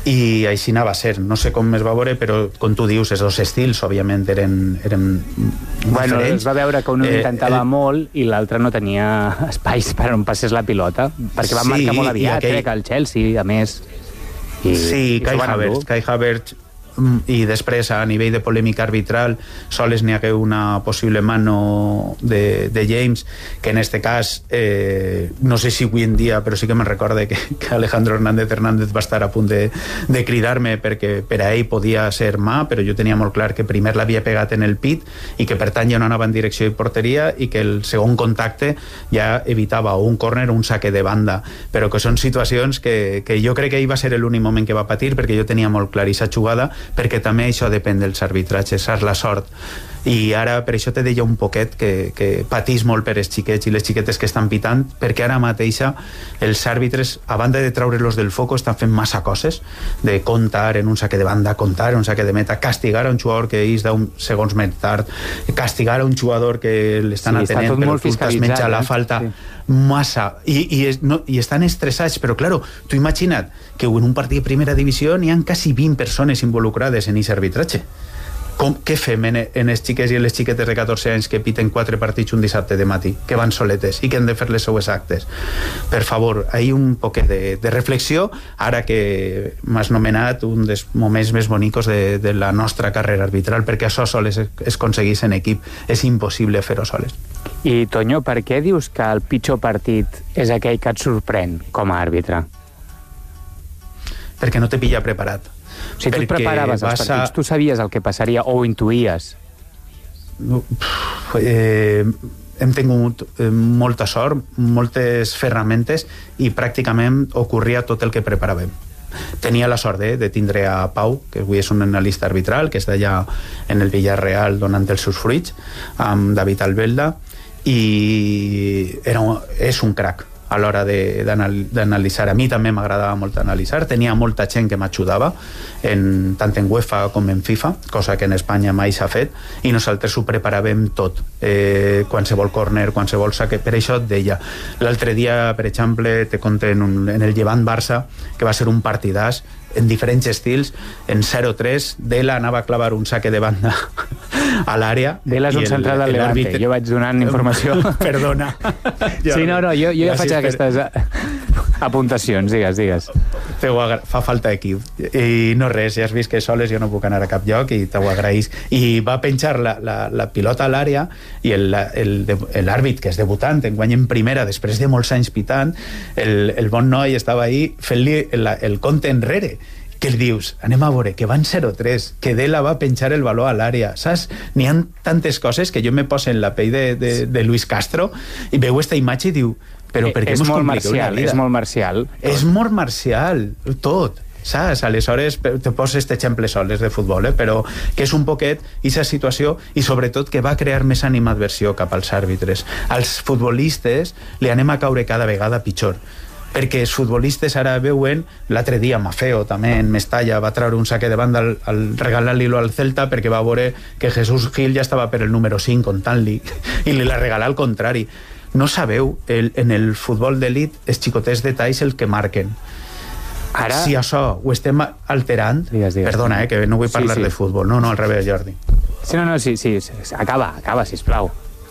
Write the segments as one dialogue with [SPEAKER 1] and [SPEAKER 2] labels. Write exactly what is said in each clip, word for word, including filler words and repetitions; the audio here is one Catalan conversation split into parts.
[SPEAKER 1] i així anava a ser. No sé com es va veure, però com tu dius, els dos estils òbviament eren, eren
[SPEAKER 2] bueno,
[SPEAKER 1] diferents.
[SPEAKER 2] Es va veure que un eh, intentava el... molt i l'altre no tenia espais per on passés la pilota, perquè va sí, marcar molt aviat, aquell... crec, el Chelsea, a més.
[SPEAKER 1] I, sí, i Kai Havertz, Kai Havertz i després a nivell de polèmica arbitral sols n'hi hagué una possible mano de, de James, que en este cas eh, no sé si avui en dia, però sí que me'n recorde que, que Alejandro Hernández Hernández va estar a punt de, de cridar-me perquè per a ell podia ser mà, però jo tenia molt clar que primer l'havia pegat en el pit i que per tant ja no anava en direcció de porteria i que el segon contacte ja evitava o un córner o un saque de banda, però que són situacions que, que jo crec que ell va ser l'únic moment que va patir, perquè jo tenia molt clar aquesta jugada, perquè també això depèn dels arbitratges, és la sort. I ara per això te deia un poquet que, que patís molt per els xiquets i les xiquetes que estan pitant, perquè ara mateixa els àrbitres, a banda de treure-los del foco, estan fent massa coses, de comptar en un saque de banda, comptar en un saque de meta, castigar a un jugador que és d'un segons més tard, castigar a un jugador que l'estan sí, atenent però tu t'has menjat la falta sí. massa, i, i, es, no, i estan estressats, però claro, tu imagina't que en un partit de primera divisió n'hi ha quasi vint persones involucrades en aquest arbitratge. Com, què fem en, en els xiquets i les xiquetes de catorze anys que piten quatre partits un dissabte de matí, que van soletes i que han de fer les seues actes? Per favor, hi ha un poquet de, de reflexió, ara que m'has nomenat un dels moments més bonicos de, de la nostra carrera arbitral, perquè això soles es, es aconseguís en equip, és impossible fer-ho soles.
[SPEAKER 2] I, Toño, per què dius que el pitjor partit és aquell que et sorprèn com a àrbitre?
[SPEAKER 1] Perquè no te pilla preparat.
[SPEAKER 2] O sigui, tu et preparaves els partits, a... tu sabies el que passaria o ho intuïes?
[SPEAKER 1] Eh, hem tingut eh, molta sort, moltes ferramentes i pràcticament ocorria tot el que preparàvem. Tenia la sort eh, de tindre a Pau, que avui és un analista arbitral, que està allà en el Villarreal donant els seus fruits, amb David Albelda, i era, és un crac a l'hora d'analitzar. A mi també m'agradava molt analitzar, tenia molta gent que m'ajudava, en, tant en UEFA com en FIFA, cosa que en Espanya mai s'ha fet, i nosaltres ho preparàvem tot, eh, qualsevol córner, qualsevol saque. Per això et deia, l'altre dia, per exemple, te conté en, un, en el Llevant-Barça, que va ser un partidàs, en diferents estils, en zero tres, Dela anava a clavar un saque de banda a l'àrea.
[SPEAKER 2] Dela és un central del Levante, arbitre... jo vaig donant informació.
[SPEAKER 1] Perdona.
[SPEAKER 2] Sí, no, no, jo, jo ja faig aquestes per... apuntacions, digues, digues.
[SPEAKER 1] Agra... Fa falta equip. I no res, ja has vist que soles jo no puc anar a cap lloc i t'ho agraïs. I va penjar la, la, la pilota a l'àrea i l'àrbit, que és debutant, enguany en primera, després de molts anys pitant, el, el bon noi estava ahí fent-li el, el compte enrere. Que li dius, anem a veure, que van zero tres, que Dela va penjar el baló a l'àrea, saps? N'hi ha tantes coses que jo me poso en la pell de, de, de Luis Castro i veu esta imatge i diu, però per què mos compliqueu la vida?
[SPEAKER 2] És molt marcial.
[SPEAKER 1] És molt marcial, tot, saps? Aleshores, te poso aquest exemple soles de futbol, eh? Però que és un poquet aquesta situació i sobretot que va crear més animadversió cap als àrbitres. Als futbolistes li anem a caure cada vegada pitjor, perquè els futbolistes ara veuen, l'altre dia Mafeo també en Mestalla va treure un saque de banda al, al regalar-li-lo al Celta perquè va veure que Jesús Gil ja estava per el número cinc comptant-li i li la regalà al contrari. No sabeu, el, en el futbol d'elit els xicotets detalls el que marquen. Ara... Si això ho estem alterant, digues, digues. Perdona, eh, que no vull parlar sí, sí. de futbol, no, no, al revés, Jordi.
[SPEAKER 2] Sí, no, no, sí, sí, acaba, acaba, sisplau.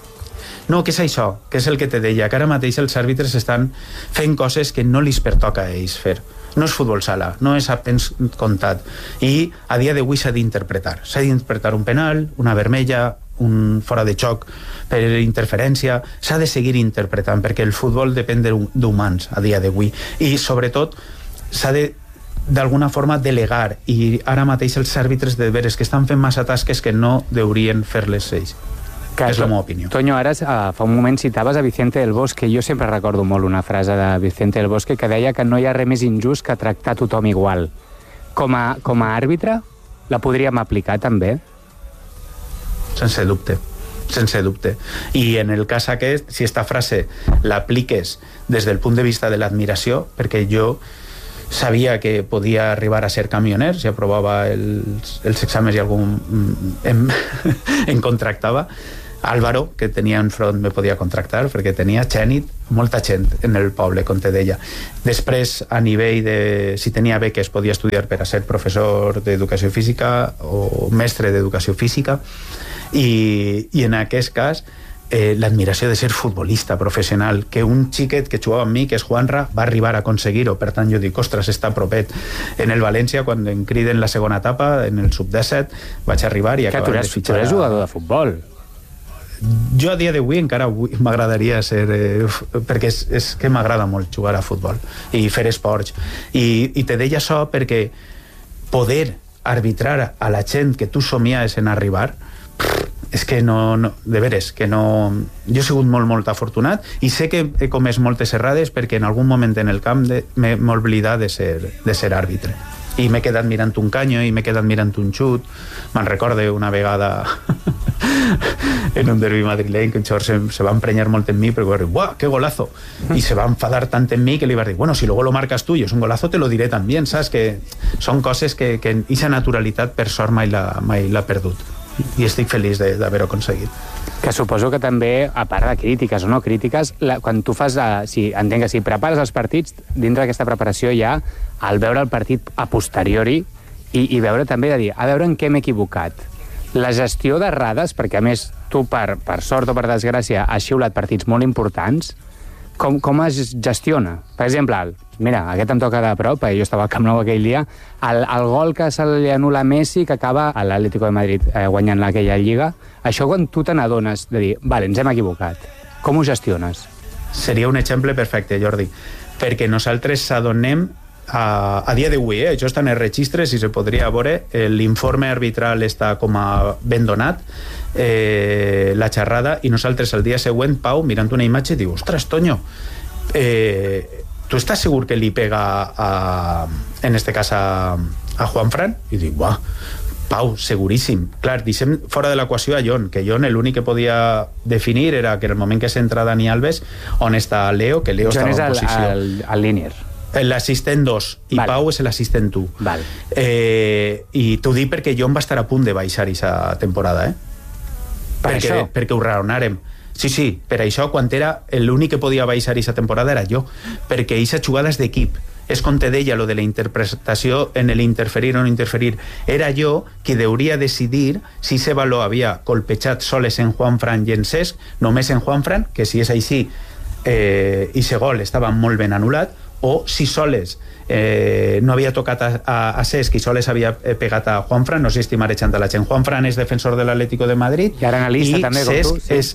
[SPEAKER 1] No, que és això, que és el que te deia, que ara mateix els àrbitres estan fent coses que no li pertoca a ells fer. No és futbol sala, no és a temps comptat. I a dia d'avui s'ha d'interpretar. S'ha d'interpretar un penal, una vermella, un fora de xoc per interferència, s'ha de seguir interpretant, perquè el futbol depèn d'humans a dia d'avui. I, sobretot, s'ha de d'alguna forma delegar, i ara mateix els àrbitres de veres que estan fent massa tasques que no deurien fer-les ells. Que és la meva opinió.
[SPEAKER 2] Toño, ara uh, fa un moment citaves a Vicente del Bosque. Jo sempre recordo molt una frase de Vicente del Bosque que deia que no hi ha res més injust que tractar tothom igual. Com a, com a àrbitre, la podríem aplicar també?
[SPEAKER 1] Sense dubte. Sense dubte. I en el cas aquest, si esta frase l'apliques des del punt de vista de l'admiració, perquè jo sabia que podia arribar a ser camioner si aprovava els, els exàmens i algú em, em contractava, Álvaro, que tenia enfront, me podia contractar, perquè tenia xènit, molta gent en el poble, com te deia. Després, a nivell de... si tenia beques, podia estudiar per a ser professor d'educació física o mestre d'educació física, i, i en aquest cas, eh, l'admiració de ser futbolista professional, que un xiquet que jugava amb mi, que és Juanra, va arribar a aconseguir-ho. Per tant, jo dic, ostres, està propet. En el València, quan em criden la segona etapa, en el sub disset, vaig arribar i acabar de fitxar...
[SPEAKER 2] Tu eres jugador de futbol.
[SPEAKER 1] Jo a dia d'avui encara m'agradaria ser... Eh, perquè és, és que m'agrada molt jugar a futbol i fer esports. I, i te deia això perquè poder arbitrar a la gent que tu somiaves en arribar, és que no, no... De veres, que no... Jo he sigut molt, molt afortunat i sé que he comès moltes errades perquè en algun moment en el camp de, m'he oblidat de ser, de ser àrbitre. I m'he quedat mirant un canyo i m'he quedat mirant un xut. Me'n recorde una vegada en un derbi madrileny que un xor se, se va emprenyar molt en mi perquè va dir, ¡buah, qué golazo! I se va enfadar tant en mi que li va dir, bueno, si luego lo marcas tú y es un golazo te lo diré también, saps? Que són coses que, que esa naturalitat per sort mai l'ha mai l'ha perdut i estic feliç d'haver-ho aconseguit.
[SPEAKER 2] Que suposo que també, a part de crítiques o no crítiques, la, quan tu fas, uh, si, entenc que si prepares els partits, dintre d'aquesta preparació hi ha el veure el partit a posteriori i, i veure també de dir, a veure en què m'he equivocat. La gestió d'errades, perquè a més tu per, per sort o per desgràcia has xiulat partits molt importants, com, com es gestiona? Per exemple, el, mira, aquest em toca de prop, perquè jo estava al Camp Nou aquell dia, el, el gol que se li anul·la a Messi, que acaba a l'Atlético de Madrid eh, guanyant aquella lliga, això quan tu te n'adones de dir, vale, ens hem equivocat, com ho gestiones?
[SPEAKER 1] Seria un exemple perfecte, Jordi, perquè nosaltres s'adonem a, a dia d'avui, eh? Això està en els registres i se podria veure, l'informe arbitral està com a ben donat, eh, la xerrada, i nosaltres el dia següent, Pau, mirant una imatge, diu, ostres, Toño, eh, tu estàs segur que li pega a, en este cas a, a Juanfran? I dic, buah, Pau, seguríssim. Clar, deixem fora de l'equació a Jon, que Jon l'únic que podia definir era que en el moment que s'entra Dani Alves, on està Leo, que Leo
[SPEAKER 2] Jon
[SPEAKER 1] estava en posició...
[SPEAKER 2] Jon és el, el, el línier.
[SPEAKER 1] L'assistent dos, i vale. Pau és l'assistent u.
[SPEAKER 2] Vale.
[SPEAKER 1] Eh, I t'ho dic perquè Jon va estar a punt de baixar aquesta temporada, eh?
[SPEAKER 2] Per
[SPEAKER 1] perquè,
[SPEAKER 2] això?
[SPEAKER 1] Perquè ho raonarem. Sí, sí, per això quan era l'únic que podia baixar aquesta temporada era jo, perquè aquesta jugada és d'equip. És com te deia, lo de la interpretació en l'interferir o no interferir. Era jo qui hauria decidir si ese valor havia colpejat soles en Juanfran i en Cesc, només en Juanfran, que si és així, eh, i ese gol estava molt ben anul·lat, o si soles eh, no havia tocat a, a, a Cesc i soles havia pegat a Juanfran, no sé si marejant a la gent. Juanfran és defensor de l'Atlético de Madrid
[SPEAKER 2] i ara analista
[SPEAKER 1] i
[SPEAKER 2] també, com
[SPEAKER 1] Cesc
[SPEAKER 2] tu, sí.
[SPEAKER 1] és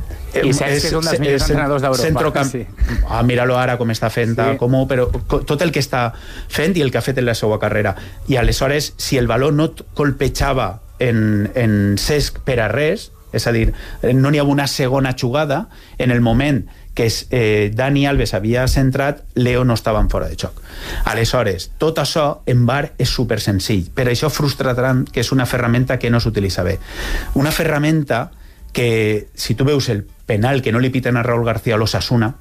[SPEAKER 2] I Cesc és un dels millors entrenadors d'Europa.
[SPEAKER 1] Centrocamp... Sí. Ah, mira-lo ara com està fent, sí. com, però tot el que està fent i el que ha fet en la seva carrera. I aleshores, si el valor no colpejava en, en Cesc per a res, és a dir, no n'hi havia una segona jugada, en el moment que eh, Dani Alves havia centrat, Leo no estava en fora de joc. Aleshores, tot això en V A R és super senzill. Per això frustra tant que és una ferramenta que no s'utilitza bé. Una ferramenta que, si tu veus el penal que no li piten a Raúl García a l'Osasuna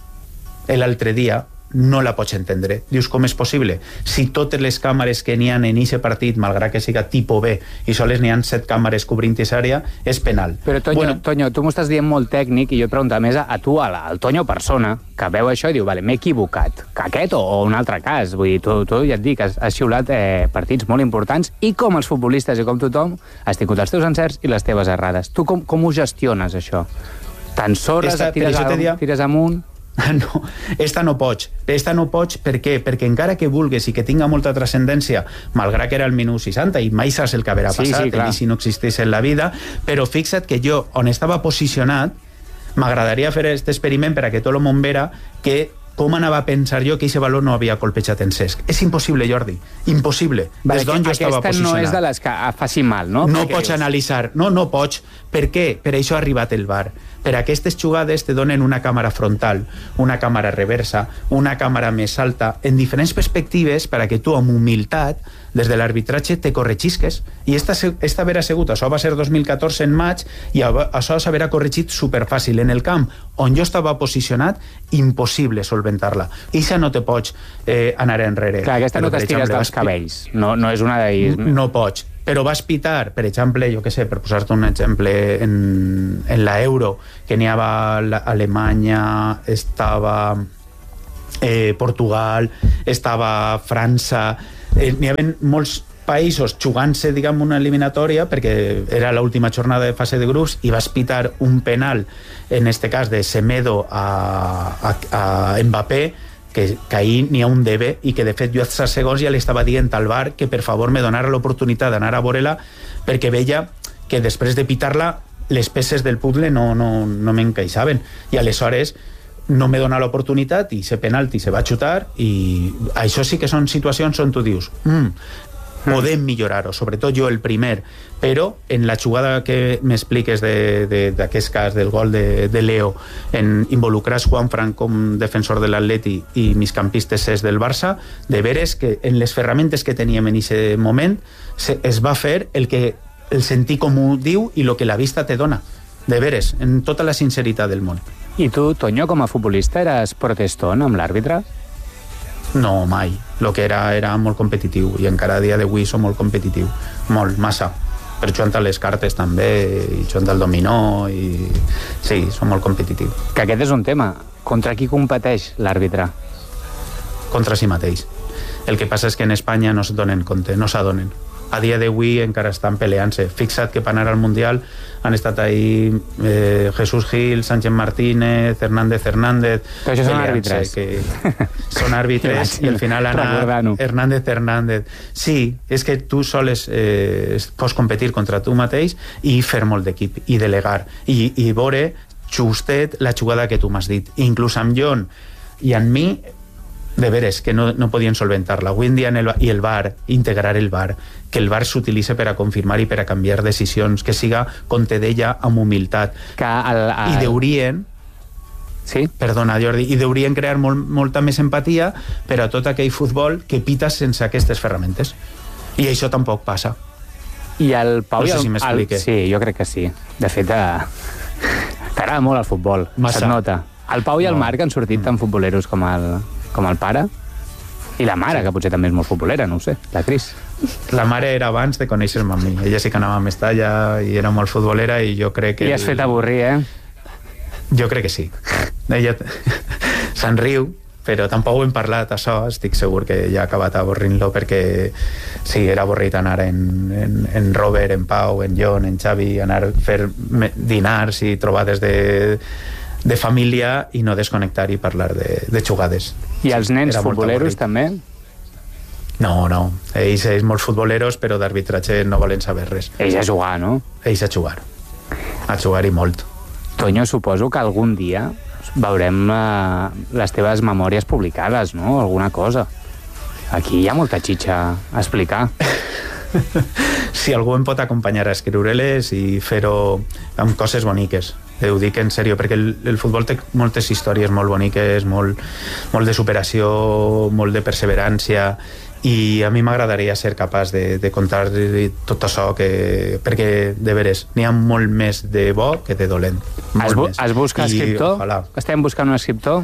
[SPEAKER 1] l'altre dia, no la pots entendre. Dius, com és possible? Si totes les càmeres que n'hi ha en aquest partit, malgrat que siga tipus B, i sols n'hi ha set càmeres cobrint aquesta àrea, és penal.
[SPEAKER 2] Però, Toño,
[SPEAKER 1] bueno,
[SPEAKER 2] Toño, tu m'ho estàs dient molt tècnic, i jo et pregunto més a, a tu, a la, al Toño persona, que veu això i diu, vale, m'he equivocat. Que aquest o, o un altre cas. Vull dir, tu, tu ja et dic, has, has xiulat eh, partits molt importants, i com els futbolistes i com tothom, has tingut els teus encerts i les teves errades. Tu com, com ho gestiones, això? T'ensorres,
[SPEAKER 1] Esta,
[SPEAKER 2] et tires, a, dia... tires amunt...
[SPEAKER 1] No, esta no pots. Esta no pots per què? Perquè encara que vulgues i que tinga molta transcendència, malgrat que era el minut seixanta i mai saps el que haurà passat, sí, sí, si no existís en la vida, però fixa't que jo, on estava posicionat, m'agradaria fer aquest experiment per a que tot el món vera que com anava a pensar jo que aquest valor no havia colpejat en Cesc. És impossible, Jordi, impossible.
[SPEAKER 2] Vale, Des d'on jo estava posicionat. Aquesta no és de les que faci mal, no?
[SPEAKER 1] No pots analitzar, no, no pots. Per què? Per això ha arribat el V A R. Per aquestes jugades te donen una càmera frontal, una càmera reversa, una càmera més alta, en diferents perspectives, per a que tu, amb humilitat, des de l'arbitratge, te corregisques. I esta, esta haver assegut, això va ser dos mil catorze en maig, i això s'haverà corregit superfàcil. En el camp on jo estava posicionat, impossible solventar solventar-la. Ixa no te pots eh, anar enrere.
[SPEAKER 2] Clar, aquesta no t'estires dels cabells. No, no és una de...
[SPEAKER 1] No pots. Però vas pitar, per exemple, jo què sé, per posar-te un exemple, en, en la Euro, que n'hi havia Alemanya, estava eh, Portugal, estava França, eh, n'hi havia molts països jugant-se, diguem, una eliminatòria, perquè era l'última jornada de fase de grups, i vas pitar un penal, en este cas de Semedo a, a, a Mbappé, que, que ahir n'hi ha un debe, i que de fet jo a segons ja li estava dient al bar que per favor me donara l'oportunitat d'anar a veure-la, perquè veia que després de pitar-la les peces del puzzle no, no, no m'encaixaven, i aleshores no me dona l'oportunitat i ese penalti se va xutar, i això sí que són situacions on tu dius mm, podem millorar-ho, sobretot jo el primer, però en la jugada que m'expliques d'aquest cas del gol de, de Leo, en involucrar Juanfran com defensor de l'Atleti i migcampistes és del Barça, de veres que en les ferramentes que teníem en aquest moment se, es va fer el que el sentir comú diu i el que la vista te dona, de veres, en tota la sinceritat del món.
[SPEAKER 2] I tu, Toño, com a futbolista, eres protestón amb l'àrbitre?
[SPEAKER 1] No, mai. El que era era molt competitiu, i encara a dia d'avui som molt competitiu. Molt, massa. Per jugant a les cartes també, i jugant al dominó, i sí, som molt competitiu.
[SPEAKER 2] Que aquest és un tema. Contra qui competeix l'àrbitre?
[SPEAKER 1] Contra si mateix. El que passa és que en Espanya no es donen compte, no s'adonen. A dia d'avui encara estan peleant-se. Fixa't que per anar al Mundial han estat ahí eh, Jesús Gil, Sánchez Martínez, Hernández Hernández...
[SPEAKER 2] Però això són àrbitres.
[SPEAKER 1] Que són àrbitres i al final anar Hernández Hernández. Sí, és que tu sols eh, pots competir contra tu mateix i fer molt d'equip i delegar i, i veure justet la jugada que tu m'has dit. Inclús amb John i amb mi, de veres, que no, no podien solventar-la. Avui en dia en el, i el V A R, integrar el V A R, que el V A R s'utilitza per a confirmar i per a canviar decisions, que siga compte d'ella amb humilitat.
[SPEAKER 2] Que el, el...
[SPEAKER 1] I deurien...
[SPEAKER 2] Sí?
[SPEAKER 1] Perdona, Jordi. I deurien crear molt, molta més empatia per a tot aquell futbol que pita sense aquestes ferramentes. I això tampoc passa.
[SPEAKER 2] I el Pau...
[SPEAKER 1] No sé
[SPEAKER 2] el,
[SPEAKER 1] si m'explique.
[SPEAKER 2] Sí, jo crec que sí. De fet, eh, t'agrada molt el futbol.
[SPEAKER 1] Massa.
[SPEAKER 2] Se't nota. El Pau i el no. Marc han sortit tan futboleros com el... com el pare, i la mare, sí. Que potser també és molt futbolera, no ho sé, la Cris.
[SPEAKER 1] La mare era abans de conèixer-me a mi. Ella sí que anava a Mestalla i era molt futbolera i jo crec que...
[SPEAKER 2] I has el... fet avorrir, eh?
[SPEAKER 1] Jo crec que sí. Ella se'n riu, però tampoc ho hem parlat, això. Estic segur que ja ha acabat avorrint-lo perquè sí, era avorrit anar en, en, en Robert, en Pau, en John, en Xavi, anar a fer dinars i trobades de... de família i no desconnectar i parlar de, de jugades.
[SPEAKER 2] I els nens futboleros també?
[SPEAKER 1] No, no. Ells, ells molt futboleros, però d'arbitratge no volen saber res.
[SPEAKER 2] Ells a jugar, no?
[SPEAKER 1] Ells a jugar. A jugar i molt.
[SPEAKER 2] Toño, suposo que algun dia veurem eh, les teves memòries publicades, no? Alguna cosa. Aquí hi ha molta xitxa a explicar.
[SPEAKER 1] Si algú em pot acompanyar a escriure-les i fer-ho amb coses boniques. Ho dic en sèrio, perquè el, el futbol té moltes històries molt boniques, molt, molt de superació, molt de perseverància, i a mi m'agradaria ser capaç de, de contar tot això, que, perquè, de veres, n'hi ha molt més de bo que de dolent.
[SPEAKER 2] Has, bu has buscat escriptor? Ojalà. Estem buscant un escriptor?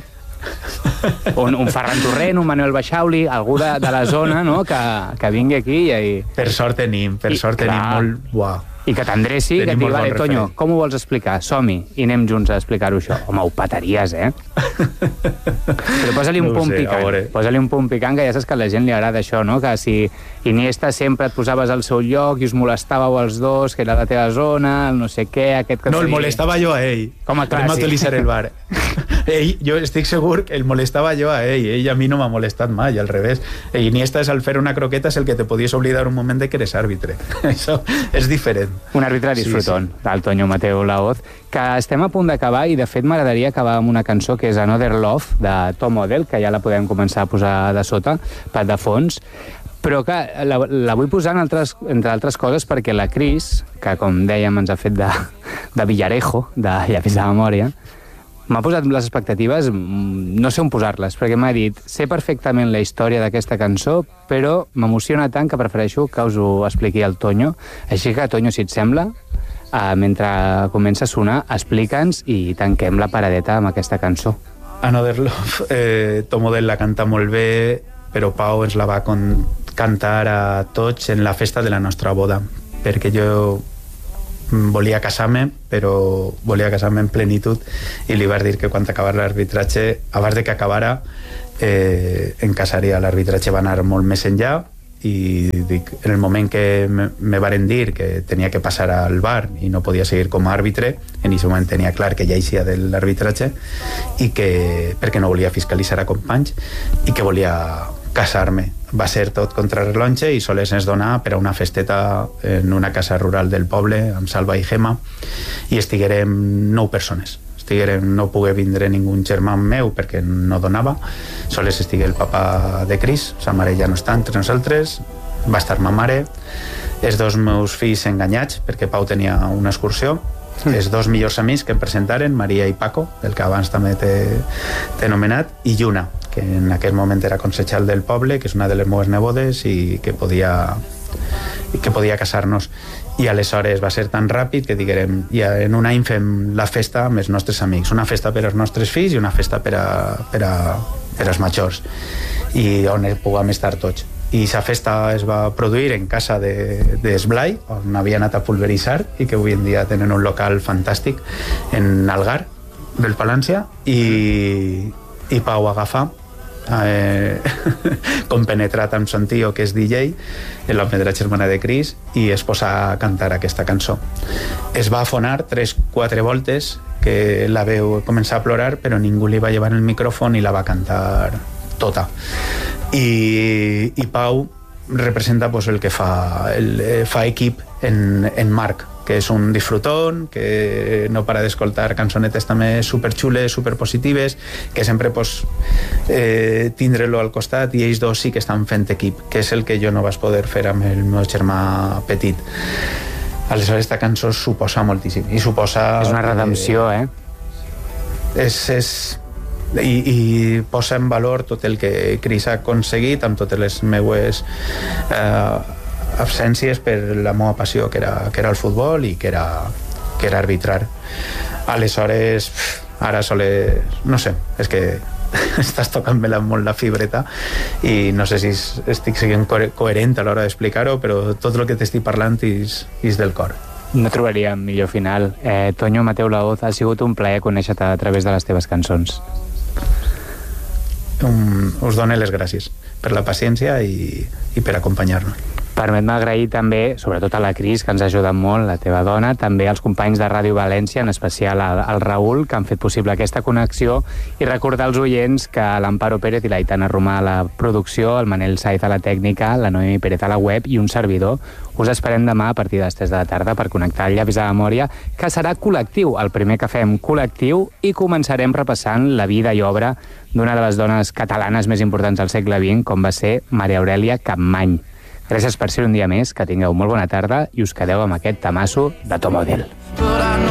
[SPEAKER 2] un, un Ferran Torrent, un Manuel Baixauli, algú de, de la zona, no? que, que vingui aquí i...
[SPEAKER 1] Per sort tenim, per I, sort tenim clar. molt... Uau.
[SPEAKER 2] I que t'endreci, que et digui, vale, Toño, com ho vols explicar? Som-hi, i anem junts a explicar-ho això. Home, ho pataries, eh? Però posa-li un no punt sé, picant. Posa-li un punt picant, que ja saps que a la gent li agrada això, no? Que si Iniesta sempre et posaves al seu lloc i us molestàveu els dos, que era la teva zona, el no sé què, aquest que...
[SPEAKER 1] No, el molestava jo a ell.
[SPEAKER 2] Com a clàssic.
[SPEAKER 1] Vam utilitzar el bar. Ell, jo estic segur que el molestava jo a ell. Ell a mi no m'ha molestat mai, al revés. Iniesta és al fer una croqueta és el que te podies oblidar un moment de que eres àrbitre. Això és diferent.
[SPEAKER 2] Un àrbitre disfrutón, sí, sí. Del Toño Mateo Laoz, que estem a punt d'acabar i de fet m'agradaria acabar amb una cançó que és Another Love, de Tom Odell, que ja la podem començar a posar de sota, per de fons, però que la, la vull posar en altres, entre altres coses perquè la Cris, que com dèiem ens ha fet de, de Villarejo, de llapis de memòria, m'ha posat les expectatives, no sé on posar-les, perquè m'ha dit, sé perfectament la història d'aquesta cançó, però m'emociona tant que prefereixo que us ho expliqui el Toño. Així que, Toño, si et sembla, eh, mentre comença a sonar, explica'ns i tanquem la paradeta amb aquesta cançó.
[SPEAKER 1] Another Love, eh, Tomodel la canta molt bé, però Pau ens la va con cantar a tots en la festa de la nostra boda, perquè jo volia casar-me, però volia casar-me en plenitud, i li vaig dir que quan acabara l'arbitratge, abans de que acabara, eh, em casaria. L'arbitratge va anar molt més enllà, i dic, en el moment que me, me varen dir que tenia que passar al bar i no podia seguir com a àrbitre, en aquest moment tenia clar que ja eixia de l'arbitratge, i que, perquè no volia fiscalitzar a companys, i que volia casar-me. Va ser tot contra rellotge, i sols ens donà per a una festeta en una casa rural del poble, amb Salva i Gema, i estiguérem nou persones. Estiguérem, no pogué vindre ningú germà meu perquè no donava, sols estigué el papa de Cris, sa mare ja no està entre nosaltres, va estar ma mare, els dos meus fills enganyats perquè Pau tenia una excursió, mm. els dos millors amics que em presentaren, Maria i Paco, el que abans també t'he anomenat, i Lluna, que en aquell moment era consellal del poble, que és una de les meves nebodes i que podia, que podia casar-nos. I aleshores va ser tan ràpid que diguérem, ja en un any fem la festa amb els nostres amics, una festa per als nostres fills i una festa per a, per a, per als majors, i on puguem estar tots. I aquesta festa es va produir en casa d'Esblai, de, on havia anat a pulveritzar, i que avui en dia tenen un local fantàstic en Algar del Palància, i, i Pau agafar eh, compenetrat amb son tio, que és D J, l'home de la germana de Cris, i es posa a cantar aquesta cançó. Es va afonar tres, quatre voltes, que la veu començar a plorar, però ningú li va llevar el micròfon i la va cantar tota. I, i Pau representa pues, el que fa, el, fa equip en, en Marc, que és un disfrutón, que no para d'escoltar cançonetes també superxules, superpositives, que sempre pues, eh, tindre-lo al costat, i ells dos sí que estan fent equip, que és el que jo no vaig poder fer amb el meu germà petit. Aleshores, aquesta cançó suposa moltíssim. I suposa...
[SPEAKER 2] És una redempció, eh?
[SPEAKER 1] És... és i, i posa en valor tot el que Cris ha aconseguit amb totes les meues eh, absències per la meva passió, que era, que era el futbol i que era, que era arbitrar. Aleshores, ara soles... no sé, és que estàs tocant-me molt la fibreta i no sé si estic sent coherent a l'hora d'explicar-ho, però tot el que t'estic parlant és, és del cor.
[SPEAKER 2] No trobaríem millor final. Eh, Toño Mateu Laoz, ha sigut un plaer conèixer-te a través de les teves cançons.
[SPEAKER 1] Um, us dono les gràcies per la paciència i, i per acompanyar-nos.
[SPEAKER 2] Permet-me agrair també, sobretot a la Cris, que ens ha ajudat molt, la teva dona, també als companys de Ràdio València, en especial al, al Raül, que han fet possible aquesta connexió, i recordar als oients que l'Amparo Pérez i l'Aitana Romà a la producció, el Manel Saiz a la tècnica, la Noemi Pérez a la web i un servidor. Us esperem demà a partir de les tres de la tarda per connectar el Llavis a la Memòria, que serà col·lectiu, el primer que fem col·lectiu, i començarem repassant la vida i obra d'una de les dones catalanes més importants del segle vint, com va ser Maria Aurèlia Capmany. Gràcies per ser un dia més, que tingueu molt bona tarda i us quedeu amb aquest tamasso de Tomodel.